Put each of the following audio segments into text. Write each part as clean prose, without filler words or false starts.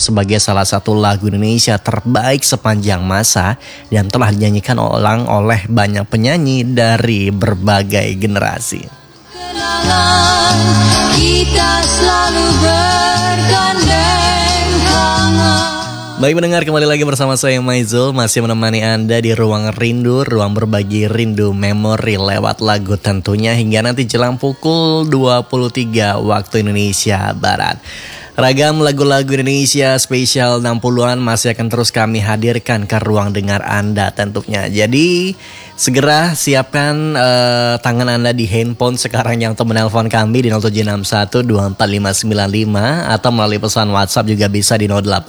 sebagai salah satu lagu Indonesia terbaik sepanjang masa dan telah dinyanyikan ulang oleh banyak penyanyi dari berbagai generasi. Kenalan, kita selalu bergandeng tangan. Baik pendengar, kembali lagi bersama saya Maizul, masih menemani Anda di Ruang Rindu, ruang berbagi rindu memori lewat lagu tentunya hingga nanti jelang pukul 23 waktu Indonesia Barat. Ragam lagu-lagu Indonesia spesial 60-an masih akan terus kami hadirkan ke ruang dengar Anda tentunya. Jadi segera siapkan tangan Anda di handphone sekarang yang untuk menelpon kami di 0761245595 atau melalui pesan WhatsApp juga bisa di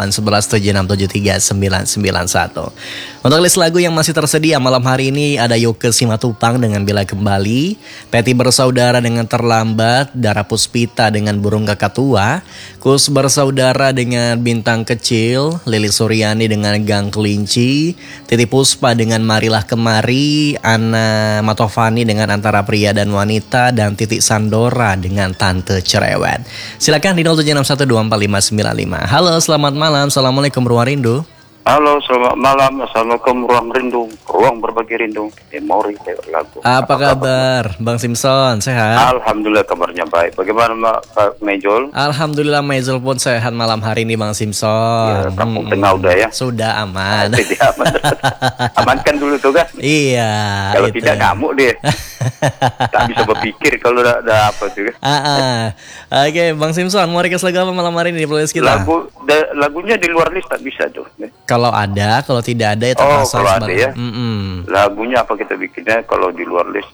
0811767391. Untuk list lagu yang masih tersedia malam hari ini ada Yoke Simatupang dengan Bila Kembali, Peti Bersaudara dengan Terlambat, Dara Puspita dengan Burung Kakak Tua, Kus Bersaudara dengan Bintang Kecil, Lili Suryani dengan Gang Kelinci, Titi Puspa dengan Marilah Kemari, Ana Matovani dengan Antara Pria dan Wanita, dan Titik Sandora dengan Tante Cerewet. Silakan di 0761245595. Halo, selamat malam. Assalamualaikum Ruang Rindu. Halo, selamat malam. Assalamualaikum Ruang Rindu, ruang berbagi rindu, memori lewat lagu. Apa kabar, Bang Simpson? Sehat? Alhamdulillah kabarnya baik. Bagaimana Pak Mejol? Alhamdulillah Mejol pun sehat malam hari ini Bang Simpson. Ya, kampung tengah udah ya? Sudah aman. Tidak aman. Amankan dulu tuh kan? Iya. Kalau itu. tidak ngamuk dia. Tak bisa berpikir kalau udah apa tuh. Oke, Bang Simpson, mau request lagu apa malam hari ini di playlist kita? Lagunya di luar list tak bisa tuh. Kalau ada, kalau tidak ada itu pasal kalau ada ya. Lagunya apa kita bikinnya kalau di luar list?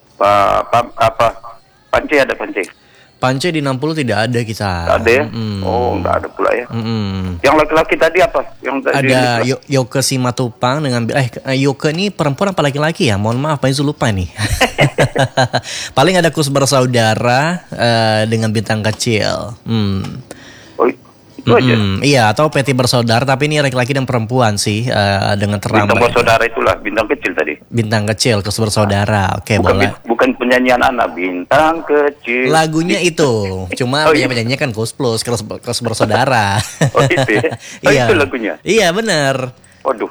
Pance ada Pance? Pance di 60 tidak ada kita. Tak ada ya? Enggak ada pula ya. Yang laki-laki tadi apa? Yang ada Yoke Simatupang dengan Yoke ini perempuan apa laki-laki ya? Mohon maaf, Pak Izu lupa nih. Paling ada Kus Bersaudara dengan Bintang Kecil. Itu aja. Iya, atau Peti Bersaudara, tapi ini laki-laki dan perempuan sih dengan Terlambat. Bintang Bersaudara itulah Bintang Kecil tadi. Bintang Kecil, Kus Bersaudara. Oke, boleh. Bukan penyanyian anak Bintang Kecil. Lagunya itu, cuma penyanyinya kan Kus Plus, Kus Bersaudara. Oh itu ya? Iya. Itu lagunya? Iya, benar. Waduh,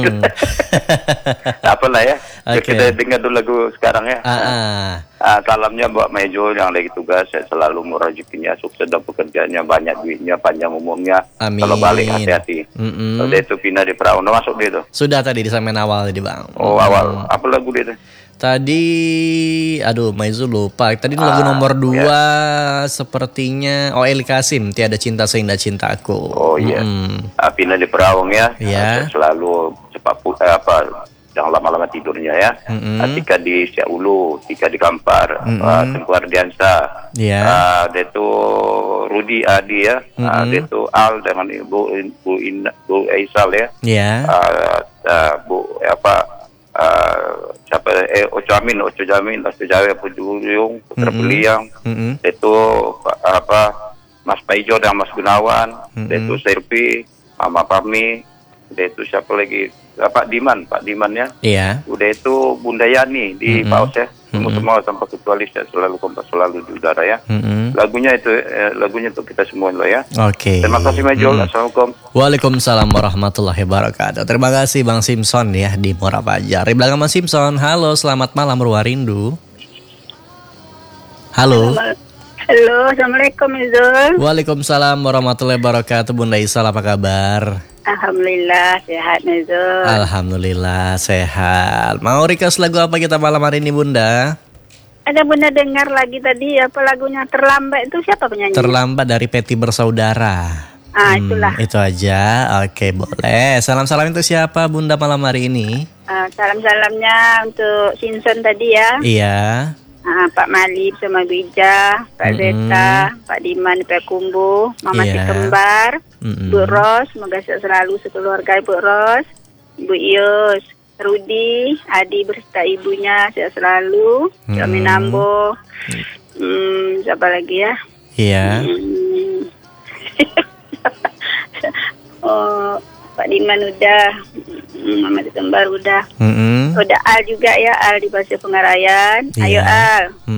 apalah ya. Okay. Kita dengar dulu lagu sekarang ya. Salamnya buat Mejo yang lagi tugas, saya selalu murah rezekinya, sukses dalam pekerjaannya, banyak duitnya, panjang umurnya. Amin. Kalau balik hati-hati. Kalau dia itu pindah di perahu, udah masuk dia tuh. Sudah tadi di segmen awal tadi Bang. Awal. Apa lagu dia tuh? Tadi, Maizu lupa. Tadi lagu nomor 2 sepertinya El Kasim, Tiada Cinta Seindah Cintaku. Oh iya. Pindah di Perawang ya. Iya. Selalu cepat jangan lama-lama tidurnya ya. Tika di Siaulu, Tika di Kampar, Tengku Ardiansa. Iya. Dia itu Rudi Adi ya. Dia itu Al dengan Bu Aisal ya. Iya. Siapa Oco Jamin, Pujuyung, Putra Beliang, itu Mas Paijo dan Mas Gunawan, itu Serpi, Mama Pami, itu siapa lagi? Pak Diman ya. Iya. Udah itu Bunda Yani di Paus ya. Semua tanpa kecuali saya selalu kompas selalu di udara ya. Lagunya itu kita semua loh ya. Oke. Terima kasih Majol. Assalamualaikum. Waalaikumsalam warahmatullahi wabarakatuh. Terima kasih Bang Simpson ya di Muara Pajar. Di belakang Mas Simpson. Halo, selamat malam Ruang Rindu. Halo. Halo, assalamualaikum Izul. Waalaikumsalam warahmatullahi wabarakatuh. Bunda Isal, apa kabar? Alhamdulillah sehat Izul. Alhamdulillah sehat. Mau request lagu apa kita malam hari ini Bunda? Ada Bunda dengar lagi tadi apa lagunya Terlambat itu siapa penyanyi? Terlambat dari Peti Bersaudara. Itulah. Itu aja. Oke, boleh. Salam-salam itu siapa Bunda malam hari ini? Salam-salamnya untuk Simpson tadi ya. Iya. Pak Malib sama Bija, Pak Zeta, Pak Diman di Pakumbu, Mama Si Kembar, Bu Ros, semoga selalu sekeluarga Bu Ros, Bu Ius, Rudi, Adi berserta ibunya sehat selalu, Kami Nambo, siapa lagi ya? Iya. Pak Diman udah, Mama Si Kembar udah. Udah Al juga ya, Al di Pasir Pengarayan. Ayo Al.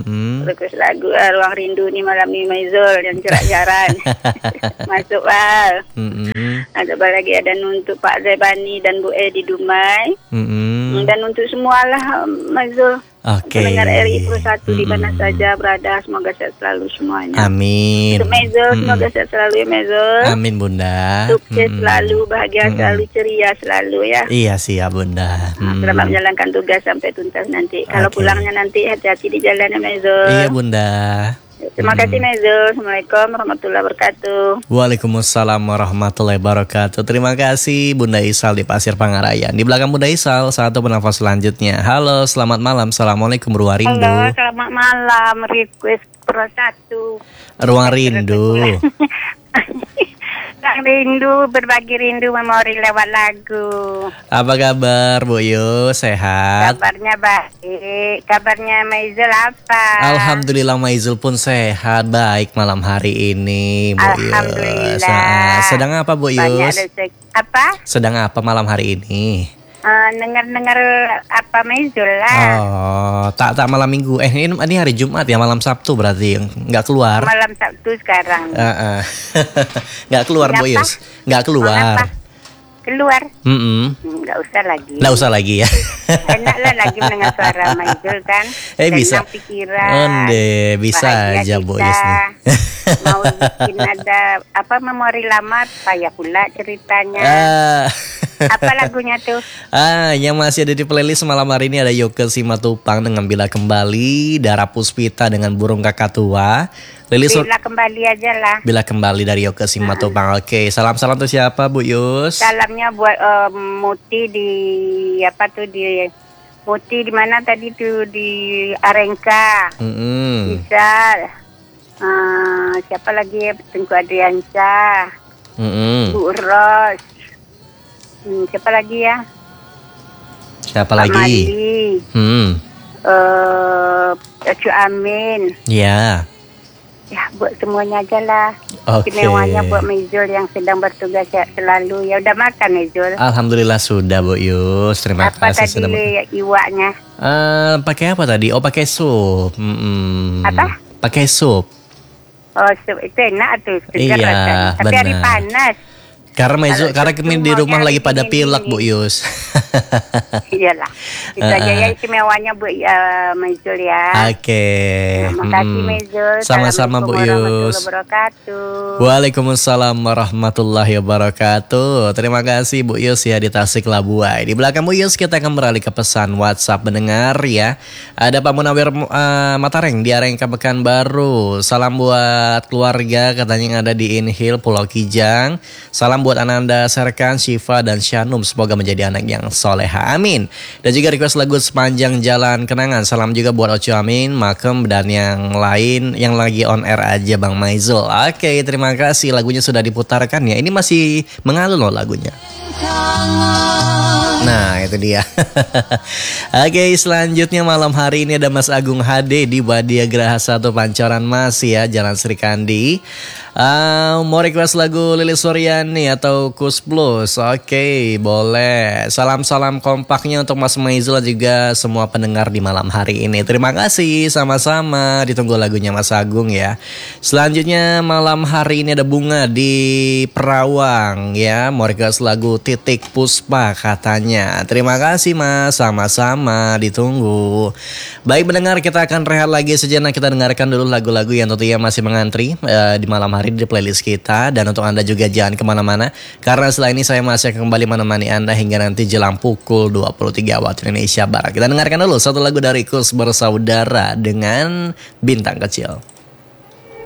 request lagu Ruang Rindu ni malam ni Maizul yang cerak-jaran. Masuk Val. Ada lagi ada untuk Pak Zaibani dan Bu E di Dumai. Dan untuk semualah Maizul. Pendengar RI Pro 1 di mana saja berada, semoga sehat selalu semuanya. Amin. Untuk Maizul, semoga sehat selalu ya Maizul. Amin Bunda. Sukses selalu, bahagia selalu, ceria selalu ya. Iya siap Bunda. Selamat menjalankan tugas sampai tuntas nanti. Kalau pulangnya nanti hati-hati di jalan ya Maizul. Iya Bunda. Terima kasih Maizul. Assalamualaikum warahmatullahi wabarakatuh. Waalaikumsalam warahmatullahi wabarakatuh. Terima kasih Bunda Isal di Pasir Pangarayan. Di belakang Bunda Isal, satu penafas selanjutnya. Halo, selamat malam. Assalamualaikum Ruang Rindu. Halo, selamat malam. Request Pro 1. Ruang Rindu. Ruang Rindu, berbagi rindu memori lewat lagu. Apa kabar Bu Yu? Sehat? Kabarnya baik. Kabarnya Maizul apa? Alhamdulillah Maizul pun sehat, baik malam hari ini Bu Yus. Alhamdulillah. Sedang apa Bu Banyak Yus? rezeki. Apa? Sedang apa malam hari ini? Dengar-dengar apa Maizul lah. Oh, tak malam minggu. Ini hari Jumat ya, malam Sabtu berarti nggak keluar. Malam Sabtu sekarang. Nggak keluar Bu Yus, nggak keluar. Keluar? Nggak usah lagi. Nggak usah lagi ya. Enaklah lagi mendengar suara Maizul kan. Bisa. Pikiran. Bisa aja Bu Yus nih. Mau bikin ada memori lama, payah pula ceritanya. Apa lagunya tuh? Yang masih ada di playlist malam hari ini ada Yoke Simatupang dengan Bila Kembali, Dara Puspita dengan Burung Kakatua. Bila Kembali aja lah. Bila Kembali dari Yoke Simatupang. Oke, salam-salam tuh siapa Bu Yus? Salamnya buat Muti di Muti di mana tadi tuh di Arengka. Bisa. Siapa lagi ya? Tengku Adriansyah. Bu Ros. Siapa lagi ya? Siapa lagi? Cu Amin. Ya. Ya, buat semuanya aja lah. Istimewanya buat Maizul yang sedang bertugas selalu. Ya udah makan Maizul? Alhamdulillah sudah Bu Yus. Terima kasih. Apa tadi iwaknya? Pakai apa tadi? Oh, pakai sup. Apa? Pakai sup. Oh, sup itu enak tuh. Iya, tapi hari panas. Karena kami di rumah lagi pada pilek Bu Yus. Iyalah. Itu aja ya istimewanya Bu Maizul ya. Oke. Terima kasih Maizul. Sama-sama Bu Yus. Waalaikumsalam warahmatullahi wabarakatuh. Terima kasih Bu Yus ya di Tasik Labuai. Di belakang Bu Yus kita akan beralih ke pesan WhatsApp mendengar ya. Ada Pak Munawir Matareng di Arengka Pekanbaru. Salam buat keluarga katanya yang ada di Inhil Pulau Kijang. Salam buat Ananda Serkan, Syifa dan Syanum, semoga menjadi anak yang soleha, amin. Dan juga request lagu Sepanjang Jalan Kenangan. Salam juga buat Ocho Amin, Makem dan yang lain yang lagi on air aja Bang Maizul. Oke, terima kasih, lagunya sudah diputarkan ya. Ini masih mengalun loh lagunya. Nah itu dia. Oke, selanjutnya malam hari ini ada Mas Agung HD di Badia Geraha 1 Pancoran Mas ya, Jalan Sri Kandi. Mau request lagu Lilis Suryani atau Kus Plus? Oke, boleh. Salam-salam kompaknya untuk Mas Maizul dan juga semua pendengar di malam hari ini. Terima kasih, sama-sama. Ditunggu lagunya Mas Agung ya. Selanjutnya malam hari ini ada Bunga di Perawang ya. Mau request lagu Titik Puspa katanya. Terima kasih Mas, sama-sama. Ditunggu. Baik pendengar, kita akan rehat lagi sejenak. Kita dengarkan dulu lagu-lagu yang tentunya masih mengantri di malam hari di playlist kita. Dan untuk Anda juga jangan kemana-mana, karena setelah ini saya masih akan kembali menemani Anda hingga nanti jelang pukul 23 waktu Indonesia Barat. Kita dengarkan dulu satu lagu dari Kus Bersaudara dengan Bintang Kecil.